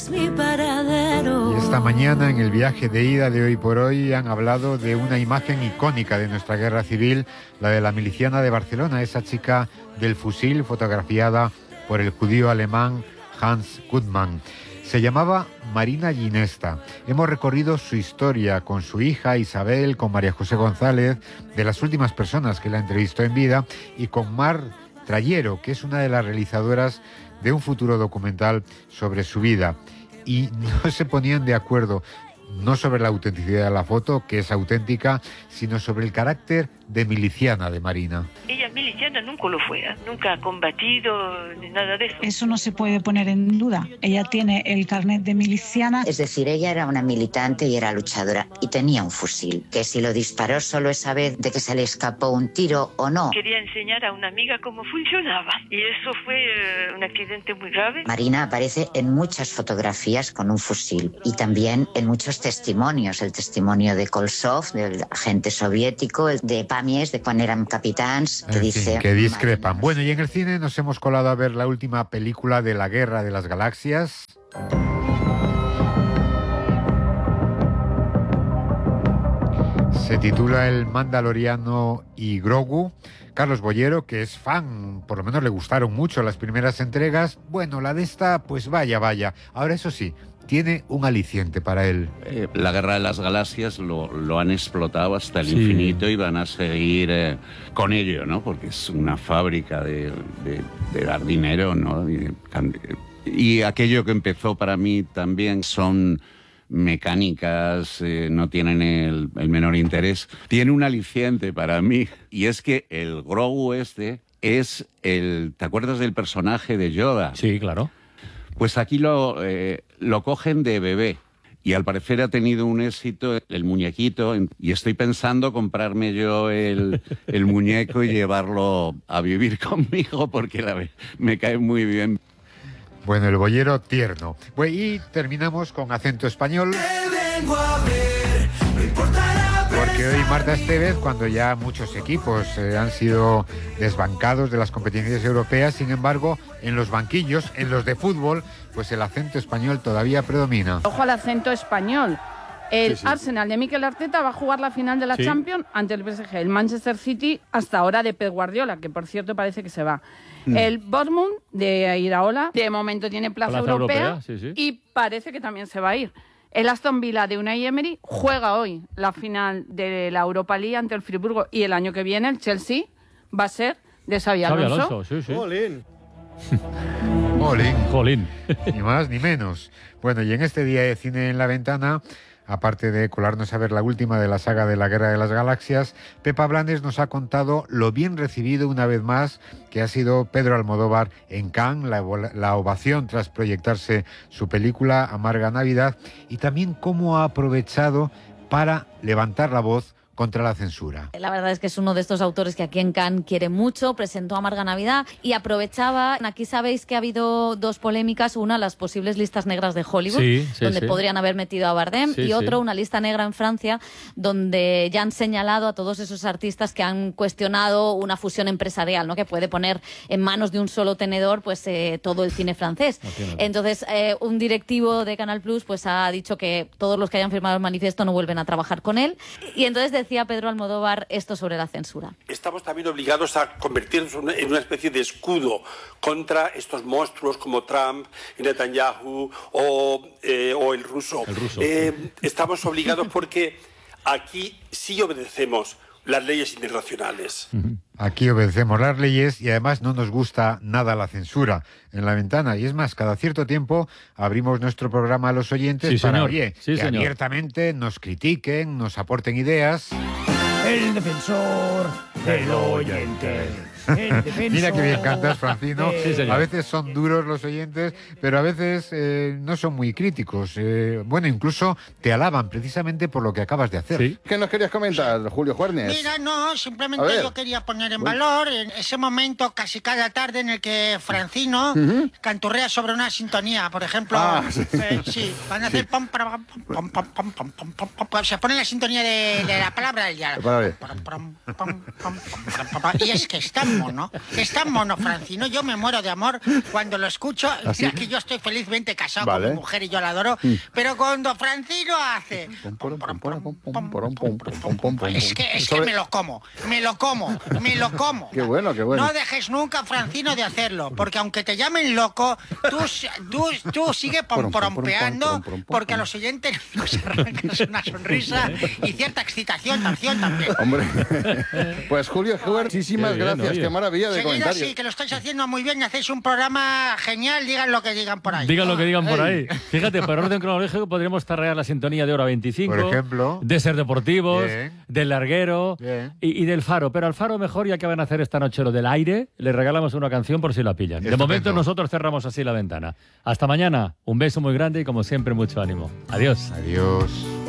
Mi paradero. Y esta mañana, en el viaje de ida de Hoy por Hoy, han hablado de una imagen icónica de nuestra guerra civil, la de la miliciana de Barcelona, esa chica del fusil fotografiada por el judío alemán Hans Gutmann. Se llamaba Marina Ginesta. Hemos recorrido su historia con su hija Isabel, con María José González, de las últimas personas que la entrevistó en vida, y con Mar Trayero, que es una de las realizadoras de un futuro documental sobre su vida. Y no se ponían de acuerdo, no sobre la autenticidad de la foto, que es auténtica, sino sobre el carácter de miliciana de Marina. Ella miliciana nunca lo fue, nunca ha combatido ni nada de eso. Eso no se puede poner en duda. Ella tiene el carnet de miliciana. Es decir, ella era una militante y era luchadora y tenía un fusil, que si lo disparó solo esa vez de que se le escapó un tiro o no. Quería enseñar a una amiga cómo funcionaba y eso fue un accidente muy grave. Marina aparece en muchas fotografías con un fusil y también en muchos testimonios. El testimonio de Kolsov, del agente soviético, el de Pamies, de cuando eran capitans, que dice... que discrepan. Bueno, y en el cine nos hemos colado a ver la última película de la Guerra de las Galaxias. Se titula El Mandaloriano y Grogu. Carlos Bollero, que es fan, por lo menos le gustaron mucho las primeras entregas. Bueno, la de esta, pues vaya. Ahora, eso sí, tiene un aliciente para él. La Guerra de las Galaxias lo han explotado hasta el infinito y van a seguir con ello, ¿no? Porque es una fábrica de dar dinero, ¿no? Y aquello que empezó para mí también son mecánicas, no tienen el menor interés. Tiene un aliciente para mí, y es que el Grogu este es el... ¿Te acuerdas del personaje de Yoda? Sí, claro. Pues aquí lo cogen de bebé y al parecer ha tenido un éxito el muñequito y estoy pensando comprarme yo el muñeco y llevarlo a vivir conmigo porque me cae muy bien. Bueno, el boyero tierno. Bueno, y terminamos con acento español. Porque hoy Marta Estevez, cuando ya muchos equipos han sido desbancados de las competiciones europeas, sin embargo, en los banquillos, en los de fútbol, pues el acento español todavía predomina. Ojo al acento español. El Arsenal de Mikel Arteta va a jugar la final de la Champions ante el PSG. El Manchester City, hasta ahora de Pep Guardiola, que por cierto parece que se va. El Bournemouth de Iraola, de momento tiene plaza europea y parece que también se va a ir. El Aston Villa de Unai Emery juega hoy la final de la Europa League ante el Friburgo y el año que viene el Chelsea va a ser de Xabi Alonso. Jolín. Jolín. Ni más ni menos. Bueno, y en este día de Cine en la Ventana, aparte de colarnos a ver la última de la saga de la Guerra de las Galaxias, Pepa Blanes nos ha contado lo bien recibido una vez más que ha sido Pedro Almodóvar en Cannes, la ovación tras proyectarse su película Amarga Navidad, y también cómo ha aprovechado para levantar la voz contra la censura. La verdad es que es uno de estos autores que aquí en Cannes quiere mucho, presentó Amarga Navidad y aprovechaba, aquí sabéis que ha habido dos polémicas, una las posibles listas negras de Hollywood, donde podrían haber metido a Bardem, y otro una lista negra en Francia, donde ya han señalado a todos esos artistas que han cuestionado una fusión empresarial, ¿no? Que puede poner en manos de un solo tenedor pues todo el cine francés. Entonces, un directivo de Canal Plus pues ha dicho que todos los que hayan firmado el manifiesto no vuelven a trabajar con él, y entonces decía Pedro Almodóvar esto sobre la censura. Estamos también obligados a convertirnos en una especie de escudo contra estos monstruos como Trump, Netanyahu o el ruso. Estamos obligados porque aquí sí obedecemos las leyes internacionales. Aquí obedecemos las leyes y además no nos gusta nada la censura en la ventana. Y es más, cada cierto tiempo abrimos nuestro programa a los oyentes para, que abiertamente nos critiquen, nos aporten ideas. El defensor del oyente. Mira que bien cantas, Francino. A veces son duros los oyentes, pero a veces no son muy críticos. Bueno, incluso te alaban precisamente por lo que acabas de hacer. ¿Qué nos querías comentar, Julio Juernes? Mira, no, simplemente yo quería poner en valor ese momento casi cada tarde en el que Francino canturrea sobre una sintonía, por ejemplo. Van a hacer pom, pam, pom, pom, pom, pom, pom, pom, pom, se pone la sintonía de la palabra del diálogo. Y es que está mono. Es tan mono, Francino. Yo me muero de amor cuando lo escucho. ¿Así? Ya que yo estoy felizmente casado con mi mujer y yo la adoro. Pero cuando Francino hace... Es que me lo como. Qué bueno. No dejes nunca, Francino, de hacerlo. Porque aunque te llamen loco, tú sigue pomporompeando, porque a los oyentes nos arrancas una sonrisa y cierta excitación también. Hombre, pues Julio Eguer, muchísimas gracias. Qué maravilla de comentario. Sí, que lo estáis haciendo muy bien, hacéis un programa genial, digan lo que digan por ahí. Digan lo que digan por ahí. Fíjate, por orden cronológico podríamos tarrear la sintonía de Hora 25, por ejemplo, de Ser Deportivos, del Larguero y del Faro. Pero al Faro mejor, ya que van a hacer esta noche lo del aire, le regalamos una canción por si la pillan. De momento nosotros cerramos así la ventana. Hasta mañana, un beso muy grande y como siempre mucho ánimo. Adiós. Adiós.